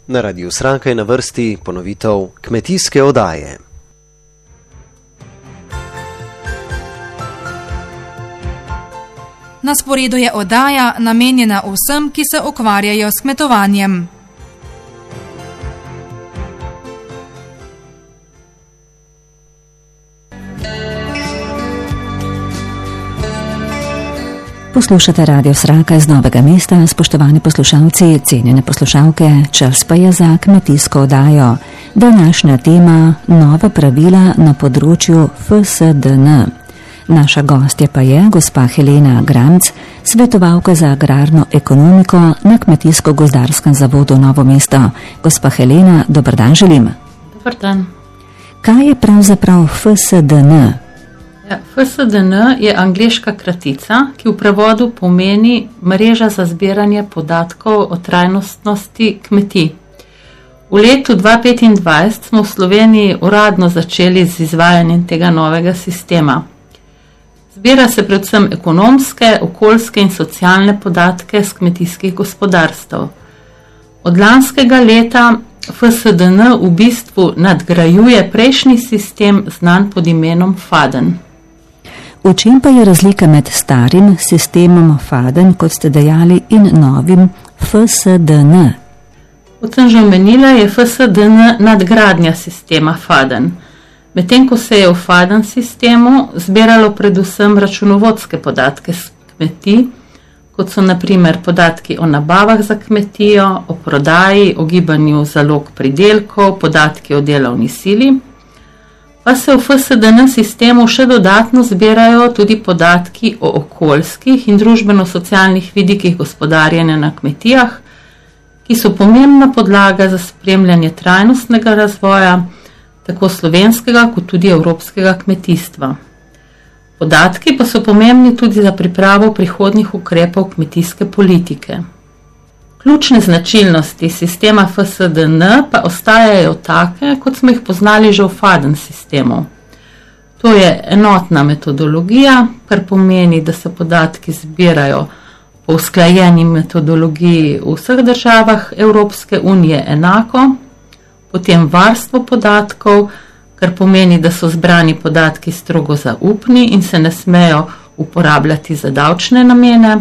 Na Radiu Sranka je na vrsti ponovitev kmetijske oddaje. Na sporedu je oddaja namenjena vsem, ki se ukvarjajo s kmetovanjem. Poslušate Radio Sranka iz Novega mesta, spoštovani poslušalci, cenjene poslušalke, čas pa je za kmetijsko oddajo. Današnja tema: nova pravila na področju FSDN. Naša gostja pa je gospa Helena Gramc, svetovalka za agrarno ekonomiko na Kmetijsko-gozdarskem zavodu Novo mesto. Gospa Helena, dober dan želim. Dobar dan. Kaj je pravzaprav FSDN? FSDN je angleška kratica, ki v prevodu pomeni mreža za zbiranje podatkov o trajnostnosti kmetij. V letu 2025 smo v Sloveniji uradno začeli z izvajanjem tega novega sistema. Zbira se predvsem ekonomske, okoljske in socialne podatke z kmetijskih gospodarstv. Od lanskega leta FSDN v bistvu nadgrajuje prejšnji sistem, znan pod imenom FADN. V čem pa je razlika med starim sistemom FADN, kot ste dejali, in novim FSDN? Kot sem že omenila, je FSDN nadgradnja sistema FADN. Medtem ko se je v FADN sistemu zbiralo predvsem računovodske podatke s kmetij, kot so na primer podatki o nabavah za kmetijo, o prodaji, o gibanju zalog pridelkov, podatki o delovni sili, pa se v FSDN sistemu še dodatno zbirajo tudi podatki o okoljskih in družbeno-socialnih vidikih gospodarjenja na kmetijah, ki so pomembna podlaga za spremljanje trajnostnega razvoja, tako slovenskega kot tudi evropskega kmetijstva. Podatki pa so pomembni tudi za pripravo prihodnjih ukrepov kmetijske politike. Ključne značilnosti sistema FSDN pa ostajajo take, kot smo jih poznali že v FADN sistemu. To je enotna metodologija, kar pomeni, da se podatki zbirajo po usklajeni metodologiji v vseh državah Evropske unije enako, potem varstvo podatkov, kar pomeni, da so zbrani podatki strogo zaupni in se ne smejo uporabljati za davčne namene,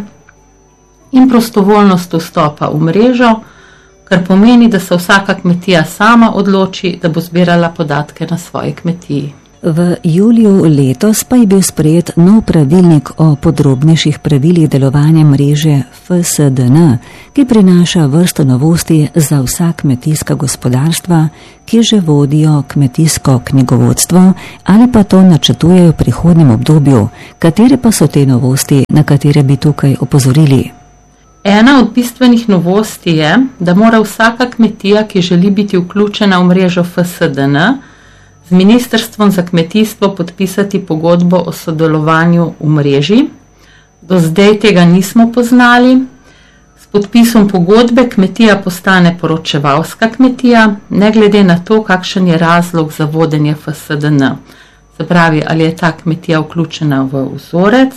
in prostovoljnost vstopa v mrežo, kar pomeni, da se vsaka kmetija sama odloči, da bo zbirala podatke na svoji kmetiji. V juliju letos pa je bil sprejet nov pravilnik o podrobnejših pravilih delovanja mreže FSDN, ki prinaša vrsto novosti za vsa kmetijska gospodarstva, ki že vodijo kmetijsko knjigovodstvo ali pa to načrtujejo v prihodnjem obdobju. Katere pa so te novosti, na katere bi tukaj opozorili? Ena od bistvenih novosti je, da mora vsaka kmetija, ki želi biti vključena v mrežo FSDN, z Ministrstvom za kmetijstvo podpisati pogodbo o sodelovanju v mreži. Do zdaj tega nismo poznali. S podpisom pogodbe kmetija postane poročevalska kmetija, ne glede na to, kakšen je razlog za vodenje FSDN. Se pravi, ali je ta kmetija vključena v vzorec,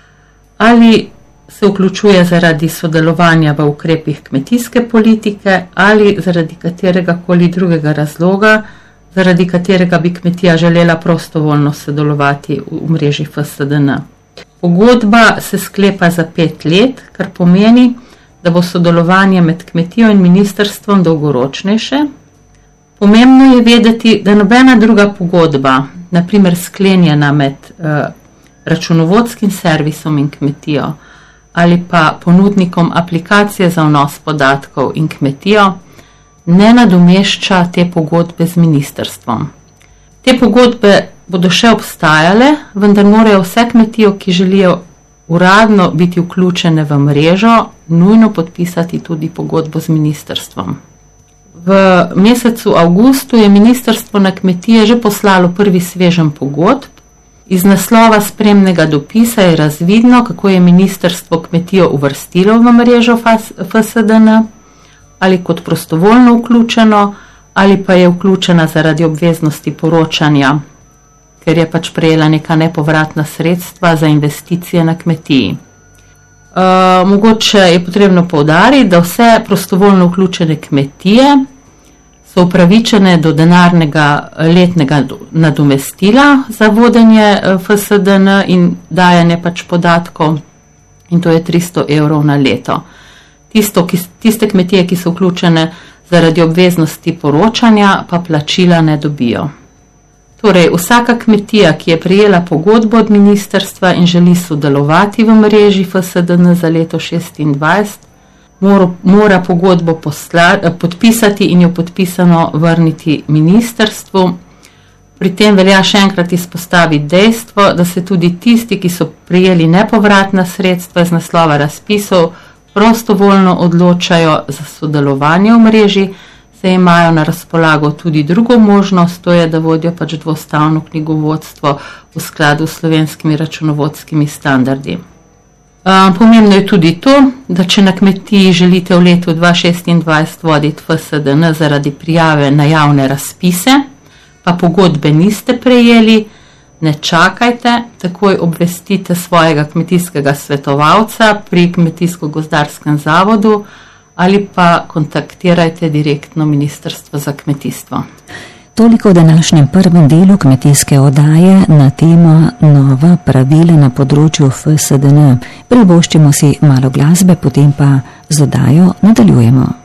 ali se vključuje zaradi sodelovanja v ukrepih kmetijske politike, ali zaradi katerega koli drugega razloga, zaradi katerega bi kmetija želela prostovoljno sodelovati v mreži FSDN. Pogodba se sklepa za 5 let, kar pomeni, da bo sodelovanje med kmetijo in ministrstvom dolgoročnejše. Pomembno je vedeti, da nobena druga pogodba, na primer sklenjena med računovodskim servisom in kmetijo ali pa ponudnikom aplikacije za vnos podatkov in kmetijo, ne nadomešča te pogodbe z ministrstvom. Te pogodbe bodo še obstajale, vendar morajo vse kmetijo, ki želijo uradno biti vključene v mrežo, nujno podpisati tudi pogodbo z ministrstvom. V mesecu avgustu je ministrstvo na kmetije že poslalo prvi sveženj pogodb. Iz naslova spremnega dopisa je razvidno, kako je ministrstvo kmetijo uvrstilo v mrežo FSDN, ali kot prostovoljno vključeno, ali pa je vključena zaradi obveznosti poročanja, ker je pač prejela neka nepovratna sredstva za investicije na kmetiji. Mogoče je potrebno poudariti, da vse prostovoljno vključene kmetije so upravičene do denarnega letnega nadomestila za vodenje FSDN in dajanje pač podatkov, in to je 300 evrov na leto. Tiste kmetije, ki so vključene zaradi obveznosti poročanja, pa plačila ne dobijo. Torej, vsaka kmetija, ki je prejela pogodbo od ministrstva in želi sodelovati v mreži FSDN za leto 2026, mora pogodbo podpisati in jo podpisano vrniti ministrstvu. Pri tem velja še enkrat izpostaviti dejstvo, da se tudi tisti, ki so prejeli nepovratna sredstva iz naslova razpisov, prostovoljno odločajo za sodelovanje v mreži, saj imajo na razpolago tudi drugo možnost, to je, da vodijo pač dvostavno knjigovodstvo v skladu s slovenskimi računovodskimi standardi. Pomembno je tudi to, da če na kmetiji želite v letu 2026 voditi FSDN zaradi prijave na javne razpise, pa pogodbe niste prejeli, ne čakajte, takoj obvestite svojega kmetijskega svetovalca pri Kmetijsko-gozdarskem zavodu ali pa kontaktirajte direktno Ministrstvo za kmetijstvo. Toliko v današnjem prvem delu kmetijske oddaje na temo nova pravila na področju FSDN. Privoščimo si malo glasbe, potem pa z oddajo nadaljujemo.